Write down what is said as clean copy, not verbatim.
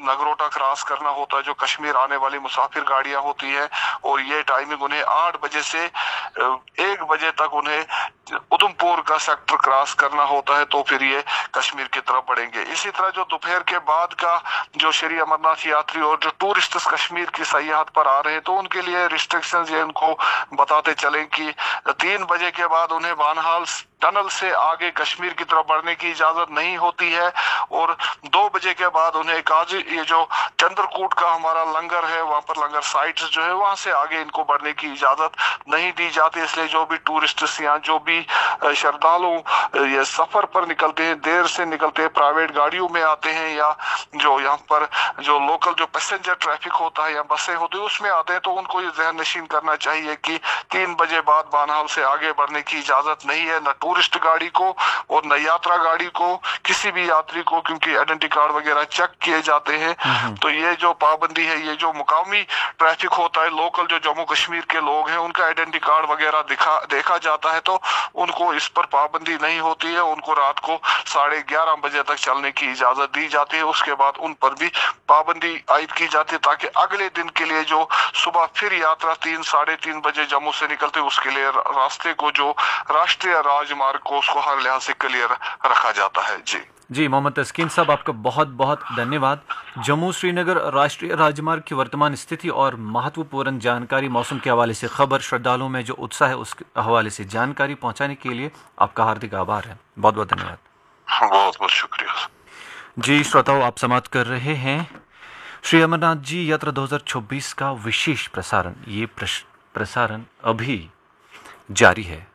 Nagrota cross करना होता है, जो कश्मीर आने वाली मुसाफिर गाड़ियां होती है, और ये टाइमिंग उन्हें 8 बजे से 1 बजे तक उन्हें उधमपुर का सेक्टर क्रॉस करना होता है, तो फिर ये कश्मीर की तरफ बढ़ेंगे। इसी तरह जो दोपहर के बाद का जो श्री अमरनाथ यात्री और जो टूरिस्ट कश्मीर की सयाहत पर आ रहे हैं, तो उनके लिए रिस्ट्रिक्शंस ये उनको बताते चलें कि 3 बजे के बाद उन्हें बानहाल टनल से आगे कश्मीर की तरफ बढ़ने की इजाजत नहीं होती है, और 2 बजे के बाद उन्हें काजी ये जो चंद्रकूट का हमारा लंगर है, वहां पर लंगर साइट्स जो है वहां से आगे इनको बढ़ने की इजाजत नहीं दी जाती। इसलिए जो भी टूरिस्ट्स या जो भी श्रद्धालु ये सफर पर निकलते हैं, देर से निकलते हैं, प्राइवेट गाड़ियों में आते हैं, या जो यहाँ पर जो लोकल जो पैसेंजर ट्रैफिक होता है या बसें होती है उसमें आते हैं, तो उनको ये ज़हन नशीन करना चाहिए कि 3 बजे बाद बानहाल से आगे बढ़ने की इजाजत नहीं है, न टूरिस्ट गाड़ी को और न यात्रा गाड़ी को, किसी भी यात्री को, क्योंकि आइडेंटिटी कार्ड वगैरह चेक किए जाते हैं। तो ये जो पाबंदी है, ये जो मुकामी ट्रैफिक होता है, लोकल जो जम्मू कश्मीर के लोग हैं, उनका आइडेंटिटी कार्ड वगैरह देखा जाता है, तो उनको इस पर पाबंदी नहीं होती है। उनको रात को 11:30 बजे तक चलने की इजाजत दी जाती है, उसके बाद उन पर भी पाबंदी आयद की जाती है, ताकि अगले दिन के लिए जो सुबह फिर यात्रा 3-3:30 बजे जम्मू से निकलते है, उसके लिए रास्ते को जो राष्ट्रीय राजमार्ग को उसको हर लिहाज से क्लियर रखा जाता है। जी मोहम्मद तस्कीन साहब, आपका बहुत बहुत धन्यवाद। जम्मू श्रीनगर राष्ट्रीय राजमार्ग की वर्तमान स्थिति और महत्वपूर्ण जानकारी, मौसम के हवाले से खबर, श्रद्धालुओं में जो उत्साह है उसके हवाले से जानकारी पहुंचाने के लिए आपका हार्दिक आभार है। बहुत बहुत धन्यवाद। बहुत बहुत शुक्रिया। जी श्रोताओं, आप समाप्त कर रहे हैं श्री अमरनाथ जी यात्रा 2024 का विशेष प्रसारण। ये प्रसारण अभी जारी है।